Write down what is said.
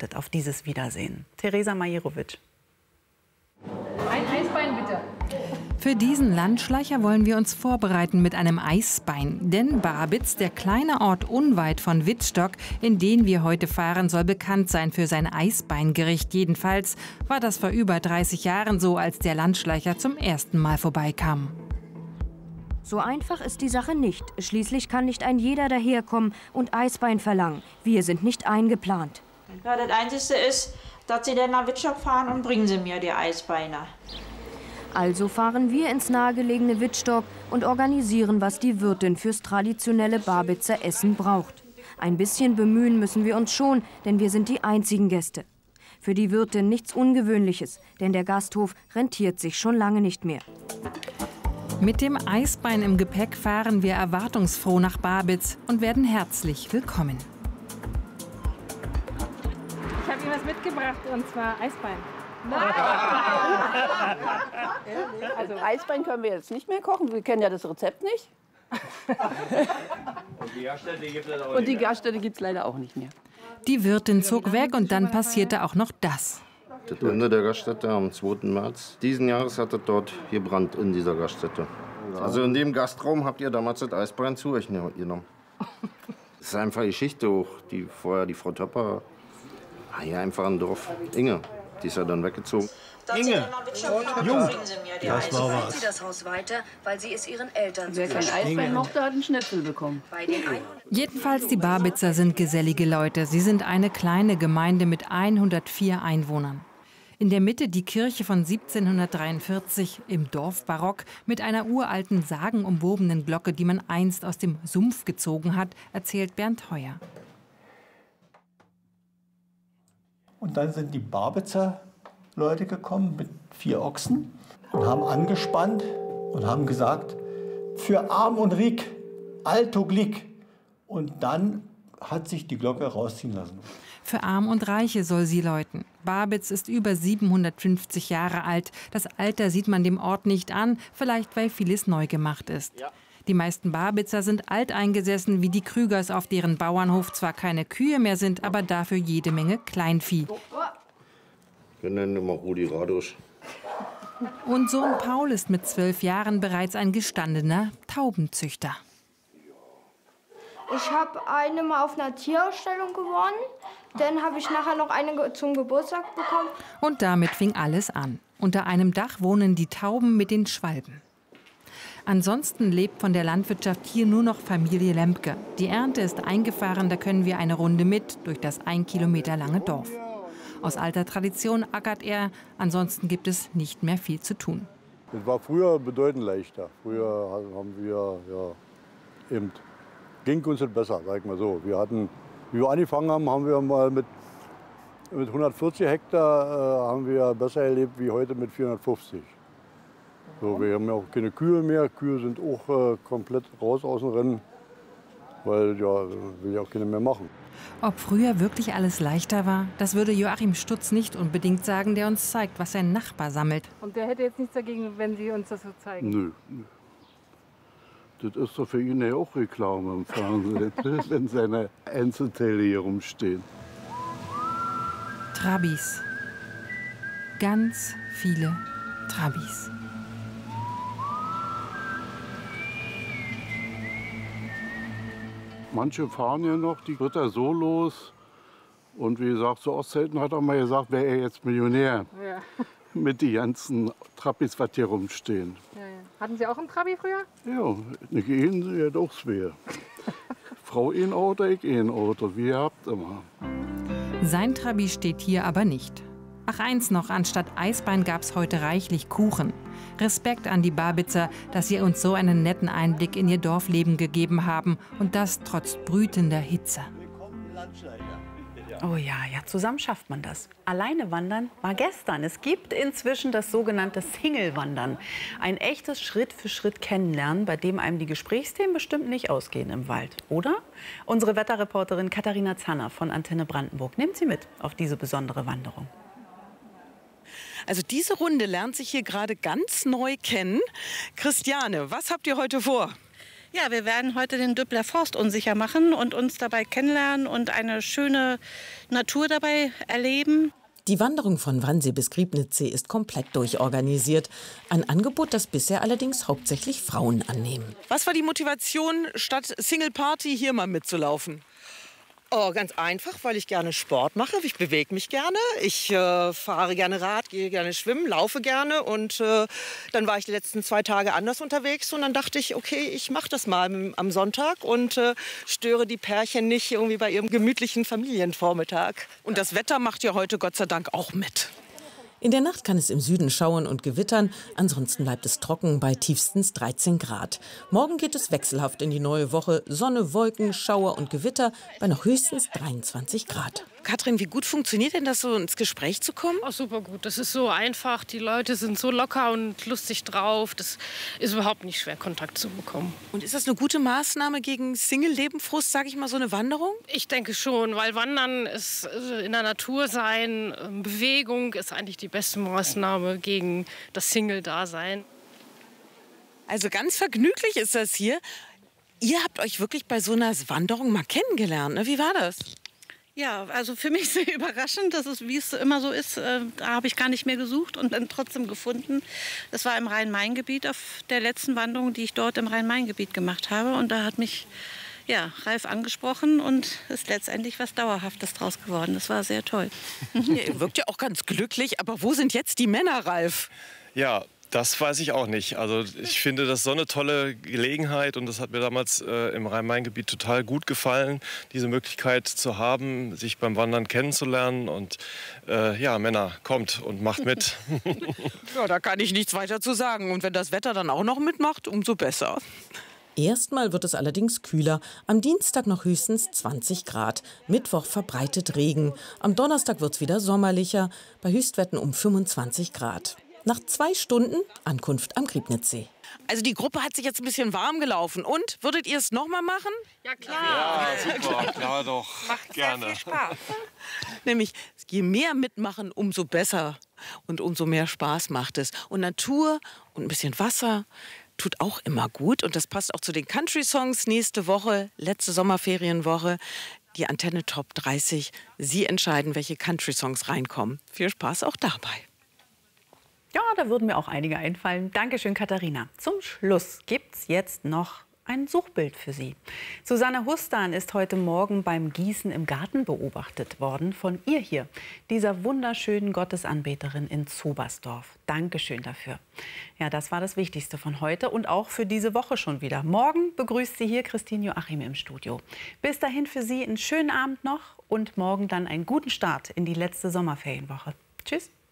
wartet auf dieses Wiedersehen. Teresa Majerovic. Ein Eisbein bitte. Für diesen Landschleicher wollen wir uns vorbereiten mit einem Eisbein. Denn Barbitz, der kleine Ort unweit von Wittstock, in den wir heute fahren, soll bekannt sein für sein Eisbeingericht. Jedenfalls war das vor über 30 Jahren so, als der Landschleicher zum ersten Mal vorbeikam. So einfach ist die Sache nicht. Schließlich kann nicht ein jeder daherkommen und Eisbein verlangen. Wir sind nicht eingeplant. Ja, das Einzige ist, dass Sie dann nach Wittstock fahren und bringen Sie mir die Eisbeine. Also fahren wir ins nahegelegene Wittstock und organisieren, was die Wirtin fürs traditionelle Barbitzer Essen braucht. Ein bisschen bemühen müssen wir uns schon, denn wir sind die einzigen Gäste. Für die Wirtin nichts Ungewöhnliches, denn der Gasthof rentiert sich schon lange nicht mehr. Mit dem Eisbein im Gepäck fahren wir erwartungsfroh nach Barbitz und werden herzlich willkommen. Ich habe Ihnen was mitgebracht, und zwar Eisbein. Also Eisbein können wir jetzt nicht mehr kochen. Wir kennen ja das Rezept nicht. Und die Gaststätte gibt es leider auch nicht mehr. Die Wirtin zog weg und dann passierte auch noch das. Das Ende der Gaststätte am 2. März diesen Jahres hat es dort gebrannt in dieser Gaststätte. Also in dem Gastraum habt ihr damals das Eisbein zu euch genommen. Das ist einfach Geschichte auch. Vorher die Frau Töpper, hier einfach ein Dorf. Inge, die ist ja dann weggezogen. Inge, Jung, das war Sie was. das Haus weiter, weil sie es ihren Eltern Wer kein Eisbein mochte, hat einen Schnitzel bekommen. Jedenfalls, die Barbitzer sind gesellige Leute. Sie sind eine kleine Gemeinde mit 104 Einwohnern. In der Mitte die Kirche von 1743 im Dorfbarock mit einer uralten, sagenumwobenen Glocke, die man einst aus dem Sumpf gezogen hat, erzählt Bernd Heuer. Und dann sind die Barbitzer Leute gekommen mit 4 Ochsen und haben angespannt und haben gesagt, für Arm und Riek, Alto Glick. Und dann hat sich die Glocke rausziehen lassen. Für Arm und Reiche soll sie läuten. Barbitz ist über 750 Jahre alt. Das Alter sieht man dem Ort nicht an, vielleicht weil vieles neu gemacht ist. Ja. Die meisten Barbitzer sind alteingesessen wie die Krügers, auf deren Bauernhof zwar keine Kühe mehr sind, aber dafür jede Menge Kleinvieh. Wir nennen immer Rudi Radosch. Und Sohn Paul ist mit 12 Jahren bereits ein gestandener Taubenzüchter. Ich habe eine mal auf einer Tierausstellung gewonnen. Dann habe ich nachher noch eine zum Geburtstag bekommen. Und damit fing alles an. Unter einem Dach wohnen die Tauben mit den Schwalben. Ansonsten lebt von der Landwirtschaft hier nur noch Familie Lempke. Die Ernte ist eingefahren, da können wir eine Runde mit durch das 1 Kilometer lange Dorf. Aus alter Tradition ackert er, ansonsten gibt es nicht mehr viel zu tun. Das war früher bedeutend leichter. Früher haben wir, eben, ging uns das besser, sag ich mal so. Wie wir angefangen haben, haben wir mal mit 140 Hektar haben wir besser erlebt wie heute mit 450. So, wir haben ja auch keine Kühe mehr. Kühe sind auch komplett raus aus dem Rennen, weil will ja auch keine mehr machen. Ob früher wirklich alles leichter war, das würde Joachim Stutz nicht unbedingt sagen, der uns zeigt, was sein Nachbar sammelt. Und der hätte jetzt nichts dagegen, wenn Sie uns das so zeigen? Nö. Das ist doch für ihn ja auch Reklame im Fernsehen, wenn seine Einzelteile hier rumstehen. Trabis. Ganz viele Trabis. Manche fahren ja noch, die Ritter Solos. Und wie gesagt, zu Ostzeiten hat er mal gesagt, wäre er jetzt Millionär. Ja. Mit den ganzen Trabis, was hier rumstehen. Ja, ja. Hatten Sie auch einen Trabi früher? Ja, nicht einen, sie hat auch zwei. Frau ein Auto, ich ein Auto, wie ihr habt immer. Sein Trabi steht hier aber nicht. Ach, eins noch, anstatt Eisbein gab's heute reichlich Kuchen. Respekt an die Barbitzer, dass sie uns so einen netten Einblick in ihr Dorfleben gegeben haben. Und das trotz brütender Hitze. Oh ja, zusammen schafft man das. Alleine wandern war gestern. Es gibt inzwischen das sogenannte Single-Wandern. Ein echtes Schritt-für-Schritt-Kennenlernen, bei dem einem die Gesprächsthemen bestimmt nicht ausgehen im Wald. Oder? Unsere Wetterreporterin Katharina Zanner von Antenne Brandenburg nimmt Sie mit auf diese besondere Wanderung. Also diese Runde lernt sich hier gerade ganz neu kennen. Christiane, was habt ihr heute vor? Ja, wir werden heute den Düppler Forst unsicher machen und uns dabei kennenlernen und eine schöne Natur dabei erleben. Die Wanderung von Wannsee bis Griebnitzsee ist komplett durchorganisiert. Ein Angebot, das bisher allerdings hauptsächlich Frauen annehmen. Was war die Motivation, statt Single Party hier mal mitzulaufen? Oh, ganz einfach, weil ich gerne Sport mache. Ich bewege mich gerne. Ich fahre gerne Rad, gehe gerne schwimmen, laufe gerne. Und dann war ich die letzten 2 Tage anders unterwegs. Und dann dachte ich, okay, ich mache das mal am Sonntag und störe die Pärchen nicht irgendwie bei ihrem gemütlichen Familienvormittag. Und das Wetter macht ja heute Gott sei Dank auch mit. In der Nacht kann es im Süden schauern und gewittern. Ansonsten bleibt es trocken bei tiefstens 13 Grad. Morgen geht es wechselhaft in die neue Woche. Sonne, Wolken, Schauer und Gewitter bei noch höchstens 23 Grad. Katrin, wie gut funktioniert denn das, so ins Gespräch zu kommen? Oh, super gut. Das ist so einfach. Die Leute sind so locker und lustig drauf. Das ist überhaupt nicht schwer, Kontakt zu bekommen. Und ist das eine gute Maßnahme gegen Single-Lebenfrust, sage ich mal, so eine Wanderung? Ich denke schon, weil Wandern ist in der Natur sein, Bewegung ist eigentlich die beste Maßnahme gegen das Single-Dasein. Also ganz vergnüglich ist das hier. Ihr habt euch wirklich bei so einer Wanderung mal kennengelernt, ne? Wie war das? Ja, also für mich sehr überraschend, dass es, wie es immer so ist, da habe ich gar nicht mehr gesucht und dann trotzdem gefunden. Das war im Rhein-Main-Gebiet auf der letzten Wanderung, die ich dort im Rhein-Main-Gebiet gemacht habe. Und da hat mich Ralf angesprochen und ist letztendlich was Dauerhaftes draus geworden. Das war sehr toll. Ihr wirkt ja auch ganz glücklich, aber wo sind jetzt die Männer, Ralf? Ja, das weiß ich auch nicht. Also ich finde das so eine tolle Gelegenheit und das hat mir damals im Rhein-Main-Gebiet total gut gefallen, diese Möglichkeit zu haben, sich beim Wandern kennenzulernen. Und ja, Männer, kommt und macht mit. Ja, da kann ich nichts weiter zu sagen. Und wenn das Wetter dann auch noch mitmacht, umso besser. Erstmal wird es allerdings kühler. Am Dienstag noch höchstens 20 Grad. Mittwoch verbreitet Regen. Am Donnerstag wird es wieder sommerlicher, bei Höchstwerten um 25 Grad. Nach 2 Stunden Ankunft am Griebnitzsee. Also die Gruppe hat sich jetzt ein bisschen warm gelaufen. Und, würdet ihr es noch mal machen? Ja, klar. Ja, super, klar doch. Macht gerne. Sehr viel Spaß. Nämlich, je mehr mitmachen, umso besser. Und umso mehr Spaß macht es. Und Natur und ein bisschen Wasser tut auch immer gut. Und das passt auch zu den Country-Songs nächste Woche, letzte Sommerferienwoche. Die Antenne Top 30. Sie entscheiden, welche Country-Songs reinkommen. Viel Spaß auch dabei. Ja, da würden mir auch einige einfallen. Dankeschön, Katharina. Zum Schluss gibt's jetzt noch ein Suchbild für Sie. Susanne Hustan ist heute Morgen beim Gießen im Garten beobachtet worden von ihr hier, dieser wunderschönen Gottesanbeterin in Zobersdorf. Dankeschön dafür. Ja, das war das Wichtigste von heute und auch für diese Woche schon wieder. Morgen begrüßt Sie hier Christine Joachim im Studio. Bis dahin für Sie einen schönen Abend noch und morgen dann einen guten Start in die letzte Sommerferienwoche. Tschüss.